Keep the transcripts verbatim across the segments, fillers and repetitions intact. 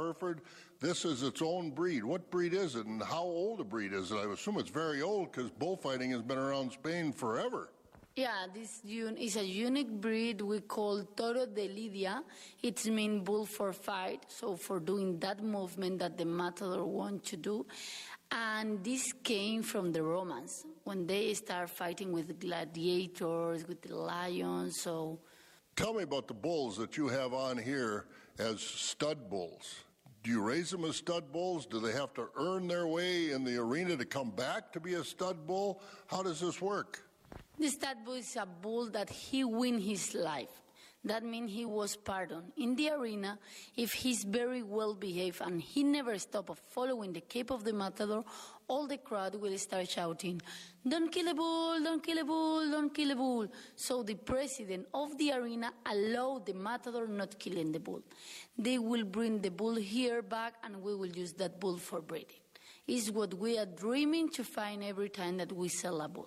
Hereford. This is its own breed. What breed is it, and how old a breed is it? I assume it's very old because bullfighting has been around Spain forever. Yeah, this is a unique breed we call Toro de Lidia. It's mean bull for fight, so for doing that movement that the matador wants to do. And this came from the Romans, when they start fighting with gladiators, with the lions, so... Tell me about the bulls that you have on here as stud bulls. Do you raise them as stud bulls? Do they have to earn their way in the arena to come back to be a stud bull? How does this work? The stud bull is a bull that he win his life. That means he was pardoned. In the arena, if he's very well behaved and he never stopped following the cape of the matador, all the crowd will start shouting, "Don't kill a bull, don't kill a bull, don't kill a bull." So the president of the arena allowed the matador not killing the bull. They will bring the bull here back and we will use that bull for breeding. It's what we are dreaming to find every time that we sell a bull.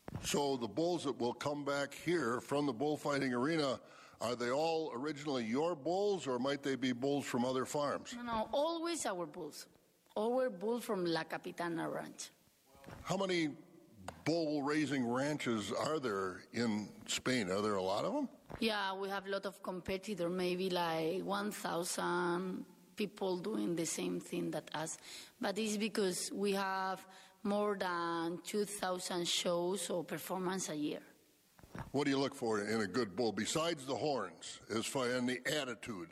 So the bulls that will come back here from the bullfighting arena, are they all originally your bulls, or might they be bulls from other farms? No, no, always our bulls. Our bulls from La Capitana Ranch. How many bull-raising ranches are there in Spain? Are there a lot of them? Yeah, we have a lot of competitors, maybe like one thousand people doing the same thing that us. But it's because we have more than two thousand shows or performance a year. What do you look for in a good bull? Besides the horns, as far and the attitude,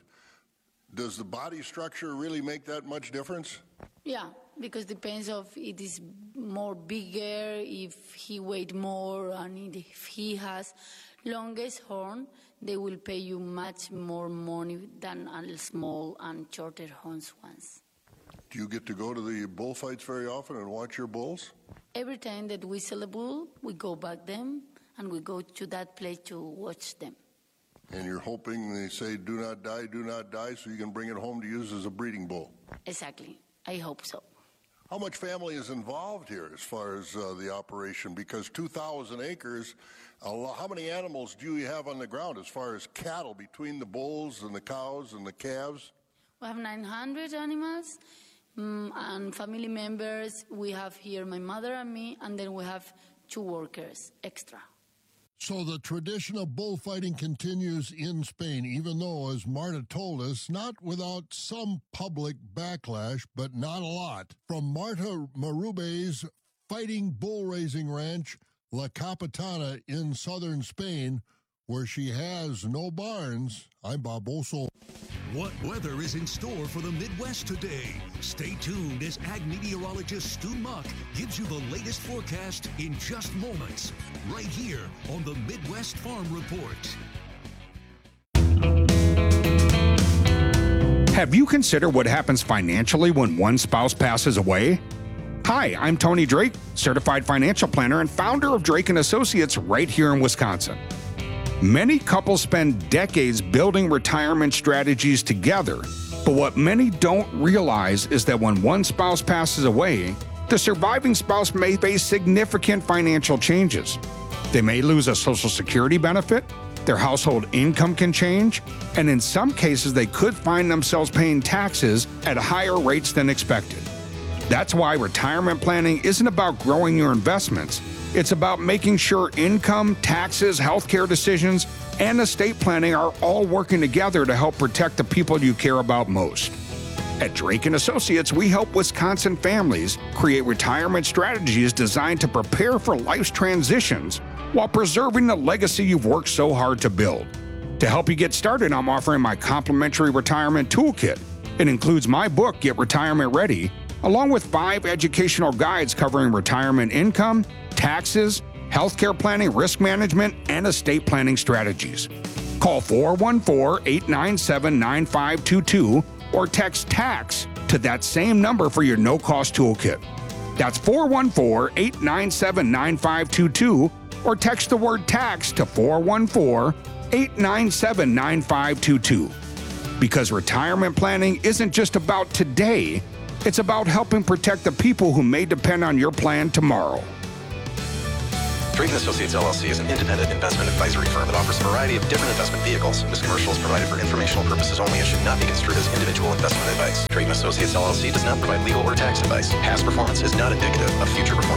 does the body structure really make that much difference? Yeah, because depends of it is more bigger, if he weight more, and if he has longest horn, they will pay you much more money than a small and shorter horns ones. Do you get to go to the bullfights very often and watch your bulls? Every time that we sell a bull, we go back them and we go to that place to watch them. And you're hoping they say, "Do not die, do not die," so you can bring it home to use as a breeding bull? Exactly. I hope so. How much family is involved here as far as uh, the operation? Because two thousand acres, a lot, how many animals do you have on the ground as far as cattle between the bulls and the cows and the calves? We have nine hundred animals. Mm, and family members, we have here my mother and me, and then we have two workers extra. So the tradition of bullfighting continues in Spain, even though, as Marta told us, not without some public backlash, but not a lot. From Marta Marubé's fighting bull raising ranch, La Capitana in southern Spain, where she has no barns, I'm Bob Bosold. What weather is in store for the Midwest today? Stay tuned as ag meteorologist Stu Muck gives you the latest forecast in just moments, right here on the Midwest Farm Report. Have you considered what happens financially when one spouse passes away? Hi, I'm Tony Drake, certified financial planner and founder of Drake and Associates right here in Wisconsin. Many couples spend decades building retirement strategies together, but what many don't realize is that when one spouse passes away, the surviving spouse may face significant financial changes. They may lose a Social Security benefit, their household income can change, and in some cases they could find themselves paying taxes at higher rates than expected. That's why retirement planning isn't about growing your investments. It's about making sure income, taxes, healthcare decisions, and estate planning are all working together to help protect the people you care about most. At Drake and Associates, we help Wisconsin families create retirement strategies designed to prepare for life's transitions while preserving the legacy you've worked so hard to build. To help you get started, I'm offering my complimentary retirement toolkit. It includes my book, Get Retirement Ready, along with five educational guides covering retirement income, taxes, healthcare planning, risk management, and estate planning strategies. Call four one four, eight nine seven, nine five two two or text TAX to that same number for your no-cost toolkit. That's four one four, eight nine seven, nine five two two or text the word TAX to four one four, eight nine seven, nine five two two. Because retirement planning isn't just about today, it's about helping protect the people who may depend on your plan tomorrow. Drayton Associates L L C is an independent investment advisory firm that offers a variety of different investment vehicles. This commercial is provided for informational purposes only and should not be construed as individual investment advice. Drayton Associates L L C does not provide legal or tax advice. Past performance is not indicative of future performance.